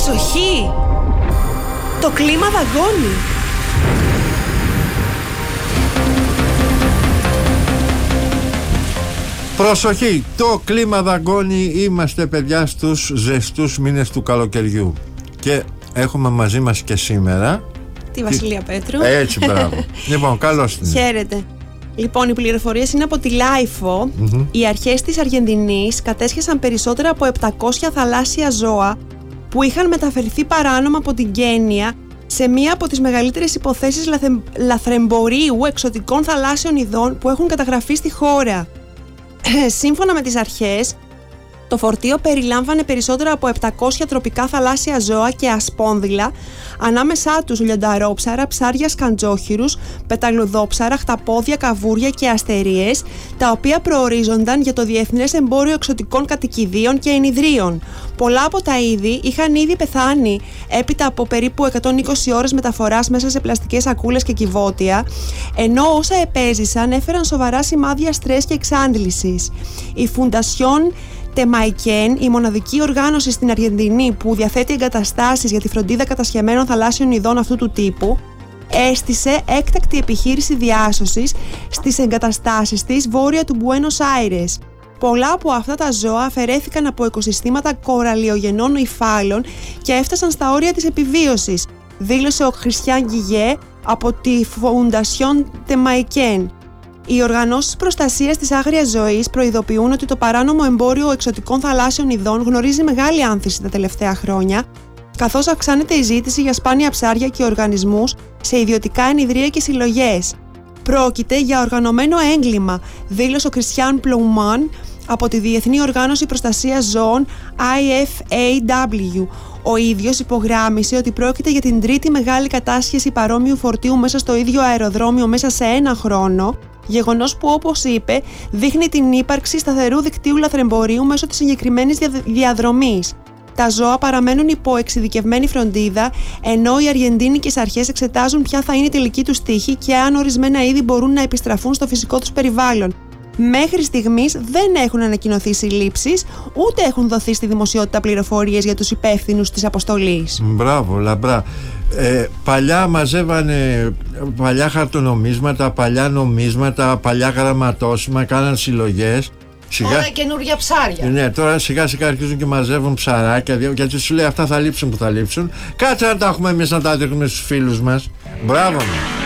Προσοχή! Το κλίμα δαγκώνει. Προσοχή! Το κλίμα δαγκώνει. Είμαστε, παιδιά, στους ζεστούς μήνες του καλοκαιριού. Και έχουμε μαζί μας και σήμερα τη Βασιλεία Πέτρου. Έτσι, μπράβο. Λοιπόν, καλώς την. Χαίρετε. Λοιπόν, οι πληροφορίες είναι από τη Λάιφο. Οι αρχές της Αργεντινής κατέσχεσαν περισσότερα από 700 θαλάσσια ζώα που είχαν μεταφερθεί παράνομα από την Κένια σε μία από τις μεγαλύτερες υποθέσεις λαθρεμπορίου εξωτικών θαλάσσιων ειδών που έχουν καταγραφεί στη χώρα. Σύμφωνα με τις αρχές, το φορτίο περιλάμβανε περισσότερα από 700 τροπικά θαλάσσια ζώα και ασπόνδυλα, ανάμεσά τους λιονταρόψαρα, ψάρια σκαντζόχυρους, πεταλουδόψαρα, χταπόδια, καβούρια και αστερίες, τα οποία προορίζονταν για το διεθνές εμπόριο εξωτικών κατοικιδίων και ενιδρίων. Πολλά από τα είδη είχαν ήδη πεθάνει έπειτα από περίπου 120 ώρες μεταφοράς μέσα σε πλαστικές σακούλες και κυβότια, ενώ όσα επέζησαν έφεραν σοβαρά σημάδια στρες και εξάντλησης. Η Fundación Temaiken, η μοναδική οργάνωση στην Αργεντινή που διαθέτει εγκαταστάσεις για τη φροντίδα κατασχεμένων θαλάσσιων ειδών αυτού του τύπου, έστησε έκτακτη επιχείρηση διάσωσης στις εγκαταστάσεις της βόρεια του Μπουένος Άιρες. Πολλά από αυτά τα ζώα αφαιρέθηκαν από οικοσυστήματα κοραλιογενών υφάλων και έφτασαν στα όρια της επιβίωσης, δήλωσε ο Χριστιαν Γκιγέ από τη Fundación Temaiken. Οι οργανώσεις προστασίας της άγριας ζωής προειδοποιούν ότι το παράνομο εμπόριο εξωτικών θαλάσσιων ειδών γνωρίζει μεγάλη άνθηση τα τελευταία χρόνια, καθώς αυξάνεται η ζήτηση για σπάνια ψάρια και οργανισμούς σε ιδιωτικά ενιδρία και συλλογές. Πρόκειται για οργανωμένο έγκλημα, δήλωσε ο Κριστιαν Πλουμάν από τη Διεθνή Οργάνωση Προστασίας Ζώων IFAW. Ο ίδιος υπογράμμισε ότι πρόκειται για την τρίτη μεγάλη κατάσχεση παρόμοιου φορτίου μέσα στο ίδιο αεροδρόμιο μέσα σε ένα χρόνο, γεγονός που, όπως είπε, δείχνει την ύπαρξη σταθερού δικτύου λαθρεμπορίου μέσω της συγκεκριμένης διαδρομής. Τα ζώα παραμένουν υπό εξειδικευμένη φροντίδα, ενώ οι αργεντίνικες αρχές εξετάζουν ποια θα είναι η τελική τους τύχη και αν ορισμένα είδη μπορούν να επιστραφούν στο φυσικό τους περιβάλλον. Μέχρι στιγμής δεν έχουν ανακοινωθεί συλλήψεις, ούτε έχουν δοθεί στη δημοσιότητα πληροφορίες για τους υπεύθυνους της αποστολής. Μπράβο, λαμπρά. Παλιά μαζεύανε παλιά χαρτονομίσματα, παλιά νομίσματα, παλιά γραμματόσημα, κάναν συλλογές. Τώρα καινούργια ψάρια. Ναι, τώρα σιγά σιγά αρχίζουν και μαζεύουν ψαράκια, γιατί σου λέει αυτά θα λείψουν που θα λείψουν. Κάτσε να τα έχουμε εμείς να τα δείχνουμε στους φίλους μας. Μπράβο μου.